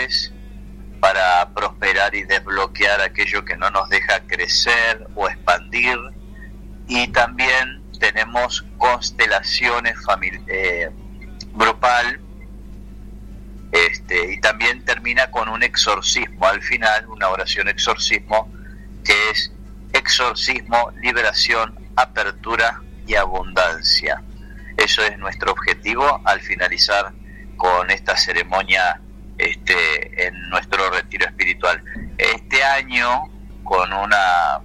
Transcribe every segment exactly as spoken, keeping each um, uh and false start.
claves para prosperar y desbloquear aquello que no nos deja crecer o expandir. Y también tenemos constelaciones famili- eh, grupal, este, y también termina con un exorcismo al final, una oración exorcismo, que es exorcismo, liberación, apertura y abundancia. Eso es nuestro objetivo al finalizar con esta ceremonia este, en nuestro retiro espiritual. Este año, con una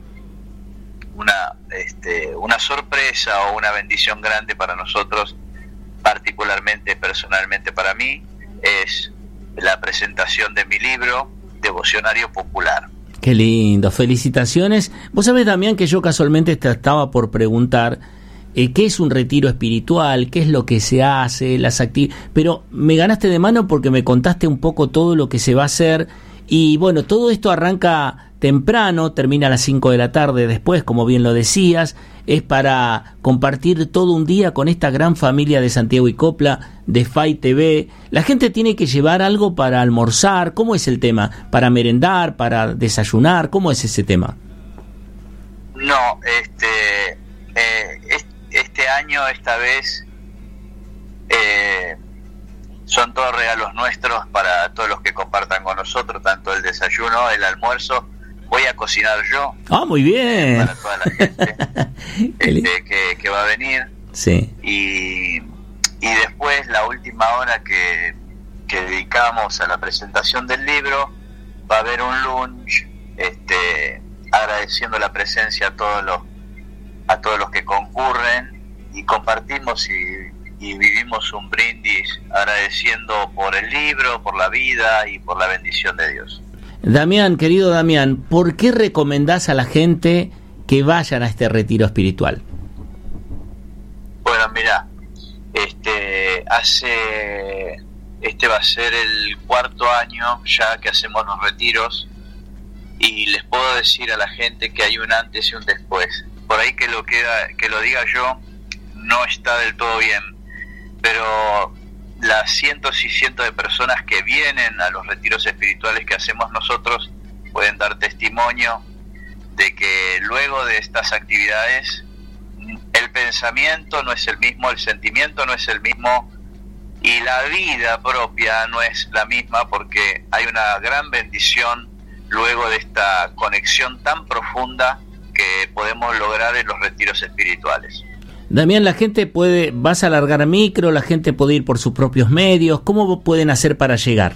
una este, una sorpresa o una bendición grande para nosotros, particularmente, personalmente para mí, es la presentación de mi libro, Devocionario Popular. Qué lindo, felicitaciones. Vos sabés, Damián, que yo casualmente te estaba por preguntar eh, qué es un retiro espiritual, qué es lo que se hace, las actividades, pero me ganaste de mano porque me contaste un poco todo lo que se va a hacer. Y bueno, todo esto arranca temprano, termina a las cinco de la tarde después, como bien lo decías, es para compartir todo un día con esta gran familia de Santiago y Copla, de F A I T V. La gente tiene que llevar algo para almorzar. ¿Cómo es el tema? ¿Para merendar? ¿Para desayunar? ¿Cómo es ese tema? No, este, eh, este año, esta vez, eh, son todos regalos nuestros para todos los que compartan con nosotros, tanto el desayuno, el almuerzo. Voy a cocinar yo. Ah, muy bien. Para toda la gente este, que, que va a venir. Sí. Y, y después, la última hora que, que dedicamos a la presentación del libro, va a haber un lunch, este, agradeciendo la presencia a todos los, a todos los que concurren, y compartimos y, y vivimos un brindis agradeciendo por el libro, por la vida y por la bendición de Dios. Damián, querido Damián, ¿por qué recomendás a la gente que vayan a este retiro espiritual? Bueno, mira, este, hace, este va a ser el cuarto año ya que hacemos los retiros, y les puedo decir a la gente que hay un antes y un después. Por ahí que lo queda, que lo diga yo, no está del todo bien, pero las cientos y cientos de personas que vienen a los retiros espirituales que hacemos nosotros pueden dar testimonio de que luego de estas actividades el pensamiento no es el mismo, el sentimiento no es el mismo, y la vida propia no es la misma, porque hay una gran bendición luego de esta conexión tan profunda que podemos lograr en los retiros espirituales. Damián, la gente puede, vas a alargar micro, la gente puede ir por sus propios medios. ¿Cómo pueden hacer para llegar?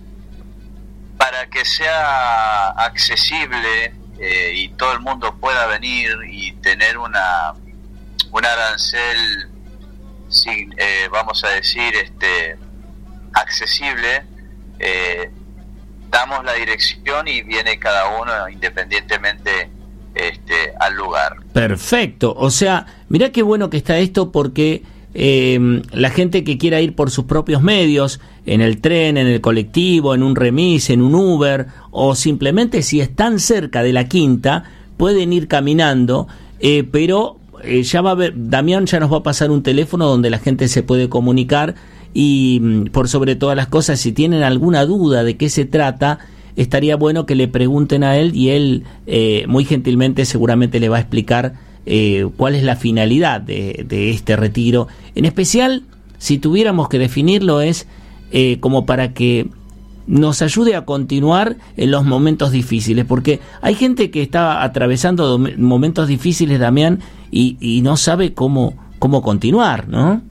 Para que sea accesible eh, y todo el mundo pueda venir y tener una un arancel, sin, eh, vamos a decir, este accesible, eh, damos la dirección y viene cada uno independientemente Este, al lugar. Perfecto, o sea, mirá qué bueno que está esto, porque eh, la gente que quiera ir por sus propios medios, en el tren, en el colectivo, en un remis, en un Uber, o simplemente si están cerca de la Quinta, pueden ir caminando, eh, pero eh, ya va a ver, Damián ya nos va a pasar un teléfono donde la gente se puede comunicar, y por sobre todas las cosas, si tienen alguna duda de qué se trata, estaría bueno que le pregunten a él, y él eh, muy gentilmente seguramente le va a explicar eh, cuál es la finalidad de, de este retiro. En especial, si tuviéramos que definirlo, es eh, como para que nos ayude a continuar en los momentos difíciles, porque hay gente que está atravesando momentos difíciles, Damián, y, y no sabe cómo, cómo continuar, ¿no?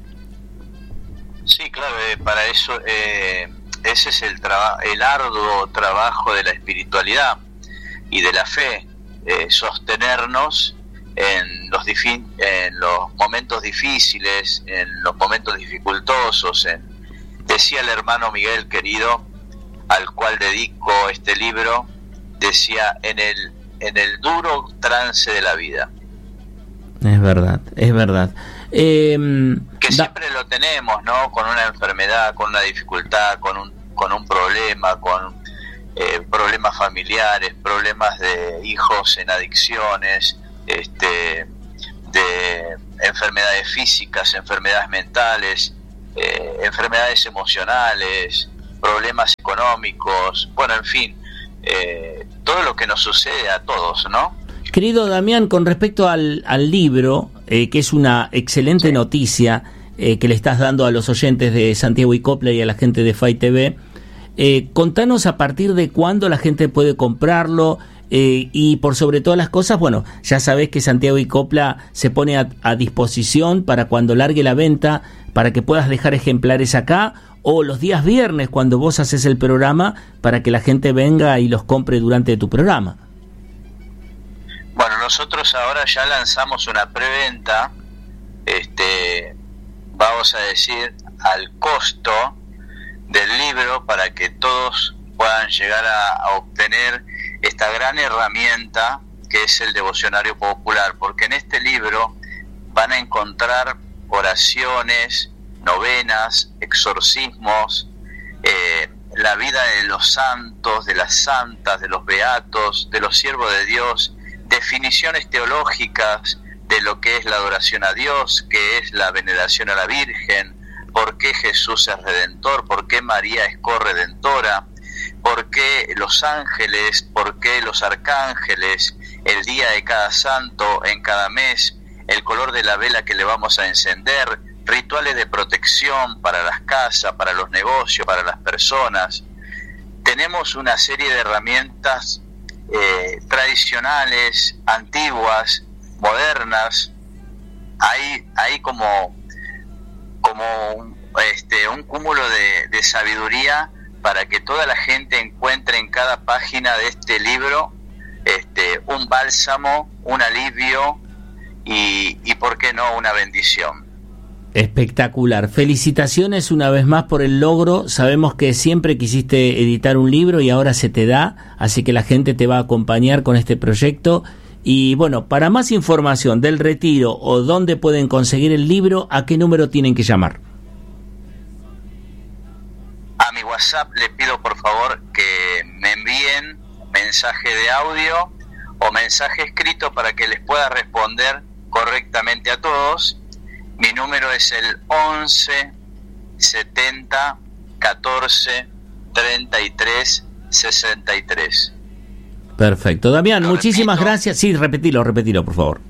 Sí, claro, eh, para eso... Eh... ese es el traba- el arduo trabajo de la espiritualidad y de la fe, eh, sostenernos en los, difi- en los momentos difíciles, en los momentos dificultosos. En, decía el hermano Miguel querido, al cual dedico este libro, decía, en el, en el duro trance de la vida. Es verdad, es verdad. Eh, que da- siempre lo tenemos, ¿no? Con una enfermedad, con una dificultad, con un, con un problema, con eh, problemas familiares, problemas de hijos en adicciones, este, de enfermedades físicas, enfermedades mentales, eh, enfermedades emocionales, problemas económicos, bueno, en fin, eh, todo lo que nos sucede a todos, ¿no? Querido Damián, con respecto al, al libro, eh, que es una excelente sí. noticia eh, que le estás dando a los oyentes de Santiago y Copla y a la gente de F A I T V, eh, contanos a partir de cuándo la gente puede comprarlo, eh, y por sobre todas las cosas, bueno, ya sabés que Santiago y Copla se pone a, a disposición para cuando largue la venta, para que puedas dejar ejemplares acá, o los días viernes cuando vos haces el programa, para que la gente venga y los compre durante tu programa. Bueno, nosotros ahora ya lanzamos una preventa, este, vamos a decir, al costo del libro para que todos puedan llegar a, a obtener esta gran herramienta que es el devocionario popular, porque en este libro van a encontrar oraciones, novenas, exorcismos, eh, la vida de los santos, de las santas, de los beatos, de los siervos de Dios, definiciones teológicas de lo que es la adoración a Dios, qué es la veneración a la Virgen, por qué Jesús es redentor, por qué María es corredentora, por qué los ángeles, por qué los arcángeles, el día de cada santo, en cada mes, el color de la vela que le vamos a encender, rituales de protección para las casas, para los negocios, para las personas. Tenemos una serie de herramientas Eh, tradicionales, antiguas, modernas. Hay, hay como, como un, este, un cúmulo de, de sabiduría para que toda la gente encuentre en cada página de este libro este, un bálsamo, un alivio y, y, ¿por qué no, una bendición? Espectacular. Felicitaciones una vez más por el logro. Sabemos que siempre quisiste editar un libro y ahora se te da, así que la gente te va a acompañar con este proyecto. Y bueno, para más información del retiro o dónde pueden conseguir el libro, ¿a qué número tienen que llamar? A mi WhatsApp le pido por favor que me envíen mensaje de audio o mensaje escrito para que les pueda responder correctamente a todos. Mi número es el once setenta catorce treinta y tres sesenta y tres. Perfecto. Damián, ¿Lo muchísimas repito? gracias. Sí, repetilo, repetilo, por favor.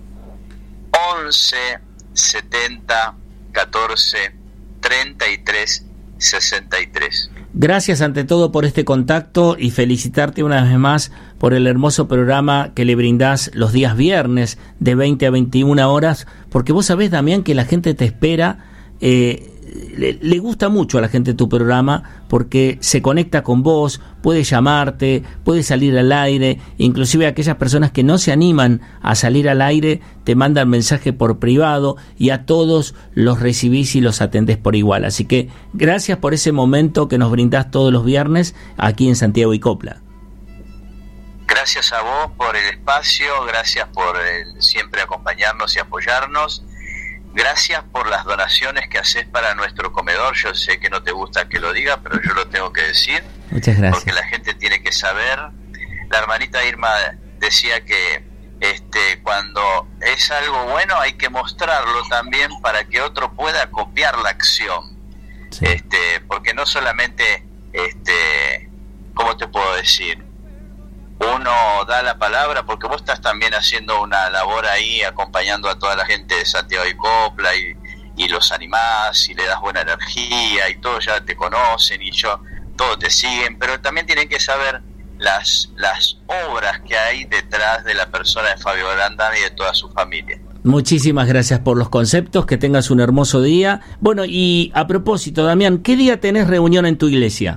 once setenta catorce treinta y tres sesenta y tres. Gracias ante todo por este contacto y felicitarte una vez más por el hermoso programa que le brindás los días viernes de veinte a veintiuna horas, porque vos sabés, Damián, que la gente te espera, eh, le, le gusta mucho a la gente tu programa porque se conecta con vos, puede llamarte, puede salir al aire, inclusive aquellas personas que no se animan a salir al aire te mandan mensaje por privado y a todos los recibís y los atendés por igual. Así que gracias por ese momento que nos brindás todos los viernes aquí en Santiago y Copla. Gracias a vos por el espacio, gracias por el, siempre acompañarnos y apoyarnos. Gracias por las donaciones que haces para nuestro comedor. Yo sé que no te gusta que lo diga, pero yo lo tengo que decir. Muchas gracias. Porque la gente tiene que saber. La hermanita Irma decía que este, cuando es algo bueno hay que mostrarlo también para que otro pueda copiar la acción. Sí. Este, porque no solamente, este, ¿cómo te puedo decir? Uno da la palabra, porque vos estás también haciendo una labor ahí acompañando a toda la gente de Santiago y Copla y, y los animás y le das buena energía y todos ya te conocen y yo todos te siguen, pero también tienen que saber las, las obras que hay detrás de la persona de Fabio Grandani y de toda su familia. Muchísimas gracias por los conceptos, que tengas un hermoso día. Bueno, y a propósito, Damián, ¿qué día tenés reunión en tu iglesia?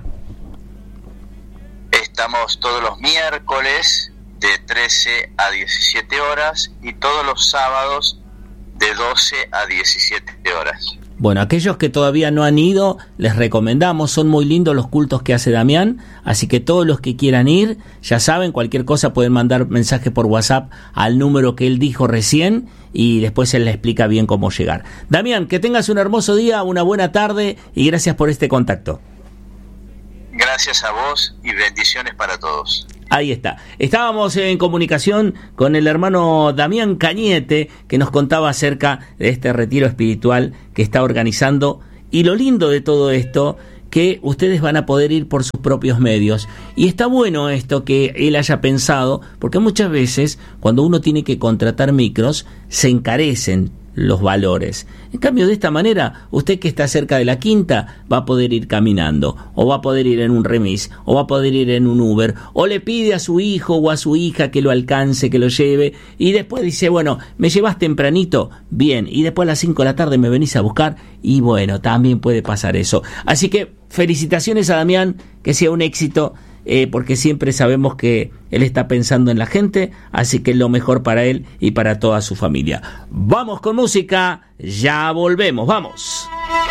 Estamos todos los miércoles de trece a diecisiete horas y todos los sábados de doce a diecisiete horas. Bueno, aquellos que todavía no han ido, les recomendamos, son muy lindos los cultos que hace Damián, así que todos los que quieran ir, ya saben, cualquier cosa pueden mandar mensaje por WhatsApp al número que él dijo recién y después él les explica bien cómo llegar. Damián, que tengas un hermoso día, una buena tarde y gracias por este contacto. Gracias a vos y bendiciones para todos. Ahí está. Estábamos en comunicación con el hermano Damián Cañete, que nos contaba acerca de este retiro espiritual que está organizando. Y lo lindo de todo esto, que ustedes van a poder ir por sus propios medios. Y está bueno esto que él haya pensado, porque muchas veces cuando uno tiene que contratar micros, se encarecen los valores. En cambio, de esta manera, usted que está cerca de la Quinta va a poder ir caminando, o va a poder ir en un remis, o va a poder ir en un Uber, o le pide a su hijo o a su hija que lo alcance, que lo lleve, y después dice, bueno, me llevas tempranito, bien, y después a las cinco de la tarde me venís a buscar, y bueno, también puede pasar eso. Así que felicitaciones a Damián, que sea un éxito, Eh, porque siempre sabemos que él está pensando en la gente, así que es lo mejor para él y para toda su familia. Vamos con música, ya volvemos, vamos.